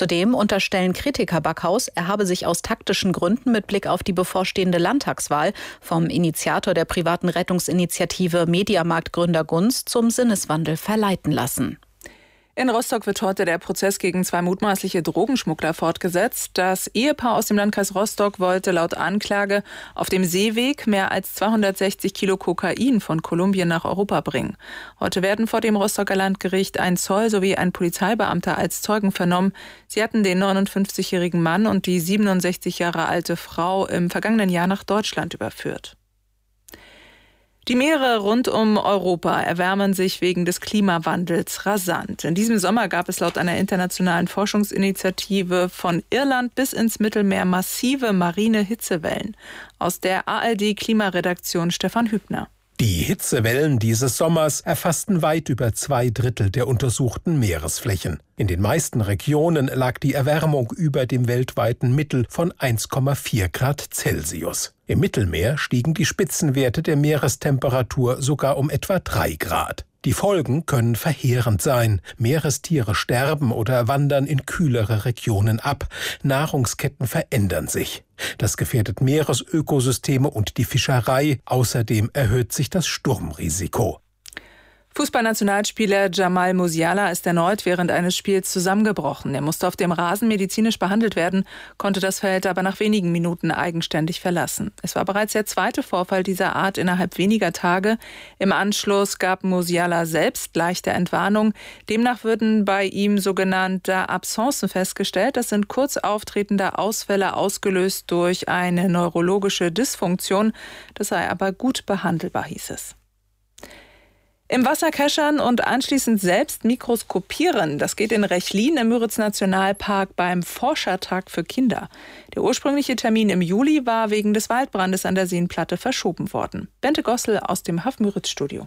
Zudem unterstellen Kritiker Backhaus, er habe sich aus taktischen Gründen mit Blick auf die bevorstehende Landtagswahl vom Initiator der privaten Rettungsinitiative Mediamarkt-Gründer Gunz zum Sinneswandel verleiten lassen. In Rostock wird heute der Prozess gegen 2 mutmaßliche Drogenschmuggler fortgesetzt. Das Ehepaar aus dem Landkreis Rostock wollte laut Anklage auf dem Seeweg mehr als 260 Kilo Kokain von Kolumbien nach Europa bringen. Heute werden vor dem Rostocker Landgericht ein Zoll sowie ein Polizeibeamter als Zeugen vernommen. Sie hatten den 59-jährigen Mann und die 67 Jahre alte Frau im vergangenen Jahr nach Deutschland überführt. Die Meere rund um Europa erwärmen sich wegen des Klimawandels rasant. In diesem Sommer gab es laut einer internationalen Forschungsinitiative von Irland bis ins Mittelmeer massive marine Hitzewellen. Aus der ARD-Klimaredaktion Stefan Hübner. Die Hitzewellen dieses Sommers erfassten weit über 2/3 der untersuchten Meeresflächen. In den meisten Regionen lag die Erwärmung über dem weltweiten Mittel von 1,4 Grad Celsius. Im Mittelmeer stiegen die Spitzenwerte der Meerestemperatur sogar um etwa 3 Grad. Die Folgen können verheerend sein. Meerestiere sterben oder wandern in kühlere Regionen ab. Nahrungsketten verändern sich. Das gefährdet Meeresökosysteme und die Fischerei. Außerdem erhöht sich das Sturmrisiko. Fußballnationalspieler Jamal Musiala ist erneut während eines Spiels zusammengebrochen. Er musste auf dem Rasen medizinisch behandelt werden, konnte das Feld aber nach wenigen Minuten eigenständig verlassen. Es war bereits der zweite Vorfall dieser Art innerhalb weniger Tage. Im Anschluss gab Musiala selbst leichte Entwarnung. Demnach würden bei ihm sogenannte Absencen festgestellt. Das sind kurz auftretende Ausfälle ausgelöst durch eine neurologische Dysfunktion. Das sei aber gut behandelbar, hieß es. Im Wasser keschern und anschließend selbst mikroskopieren. Das geht in Rechlin im Müritz-Nationalpark beim Forschertag für Kinder. Der ursprüngliche Termin im Juli war wegen des Waldbrandes an der Seenplatte verschoben worden. Bente Gossel aus dem HAF-Müritz-Studio.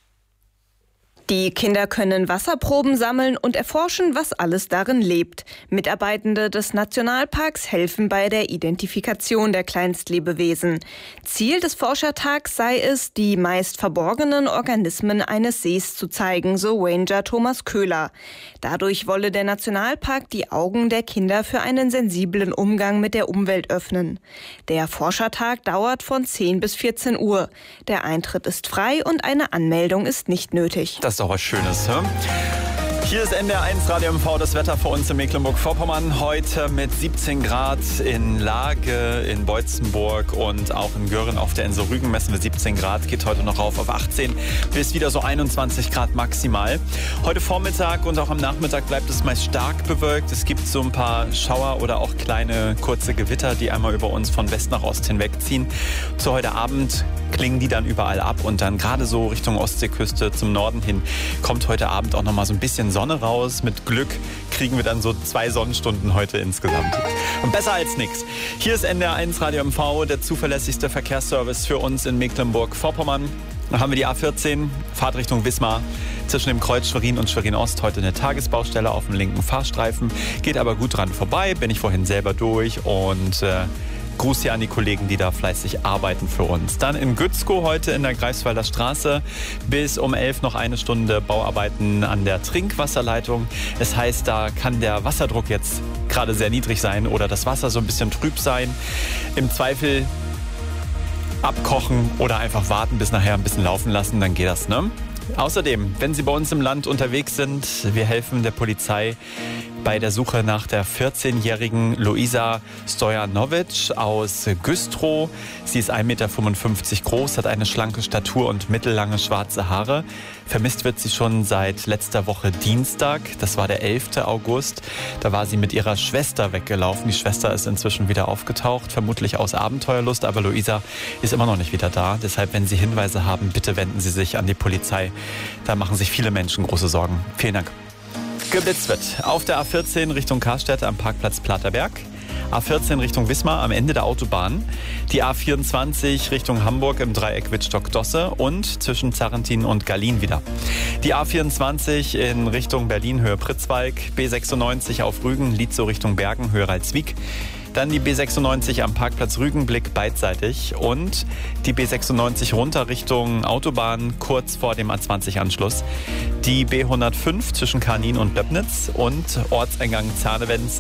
Die Kinder können Wasserproben sammeln und erforschen, was alles darin lebt. Mitarbeitende des Nationalparks helfen bei der Identifikation der Kleinstlebewesen. Ziel des Forschertags sei es, die meist verborgenen Organismen eines Sees zu zeigen, so Ranger Thomas Köhler. Dadurch wolle der Nationalpark die Augen der Kinder für einen sensiblen Umgang mit der Umwelt öffnen. Der Forschertag dauert von 10 bis 14 Uhr. Der Eintritt ist frei und eine Anmeldung ist nicht nötig. Das ist doch was Schönes, hä? Hier ist NDR1 Radio MV, das Wetter für uns in Mecklenburg-Vorpommern. Heute mit 17 Grad in Lage, in Beutzenburg und auch in Göhren auf der Insel Rügen messen wir 17 Grad. Geht heute noch rauf auf 18 bis wieder so 21 Grad maximal. Heute Vormittag und auch am Nachmittag bleibt es meist stark bewölkt. Es gibt so ein paar Schauer oder auch kleine kurze Gewitter, die einmal über uns von West nach Ost hinwegziehen. Zu heute Abend klingen die dann überall ab und dann gerade so Richtung Ostseeküste zum Norden hin kommt heute Abend auch noch mal so ein bisschen Sonne raus. Mit Glück kriegen wir dann so 2 Sonnenstunden heute insgesamt. Und besser als nichts. Hier ist NDR1 Radio MV, der zuverlässigste Verkehrsservice für uns in Mecklenburg-Vorpommern. Dann haben wir die A14, Fahrtrichtung Wismar. Zwischen dem Kreuz Schwerin und Schwerin-Ost heute eine Tagesbaustelle auf dem linken Fahrstreifen. Geht aber gut dran vorbei, bin ich vorhin selber durch und Gruß hier an die Kollegen, die da fleißig arbeiten für uns. Dann in Gützkow heute in der Greifswalder Straße bis um 11 noch eine Stunde Bauarbeiten an der Trinkwasserleitung. Das heißt, da kann der Wasserdruck jetzt gerade sehr niedrig sein oder das Wasser so ein bisschen trüb sein. Im Zweifel abkochen oder einfach warten bis nachher ein bisschen laufen lassen, dann geht das, ne? Außerdem, wenn Sie bei uns im Land unterwegs sind, wir helfen der Polizei bei der Suche nach der 14-jährigen Luisa Stojanovic aus Güstrow. Sie ist 1,55 Meter groß, hat eine schlanke Statur und mittellange schwarze Haare. Vermisst wird sie schon seit letzter Woche Dienstag, das war der 11. August. Da war sie mit ihrer Schwester weggelaufen. Die Schwester ist inzwischen wieder aufgetaucht, vermutlich aus Abenteuerlust, aber Luisa ist immer noch nicht wieder da. Deshalb, wenn Sie Hinweise haben, bitte wenden Sie sich an die Polizei. Da machen sich viele Menschen große Sorgen. Vielen Dank. Geblitzt wird auf der A14 Richtung Karstädt am Parkplatz Platerberg. A14 Richtung Wismar am Ende der Autobahn. Die A24 Richtung Hamburg im Dreieck Wittstock-Dosse und zwischen Zarrentin und Gallien wieder. Die A24 in Richtung Berlin Höhe Pritzwalk. B96 auf Rügen, Lietzow Richtung Bergen Höhe Ralswiek. Dann die B96 am Parkplatz Rügenblick beidseitig und die B96 runter Richtung Autobahn kurz vor dem A20-Anschluss. Die B105 zwischen Kanin und Löbnitz und Ortseingang Zarnewenz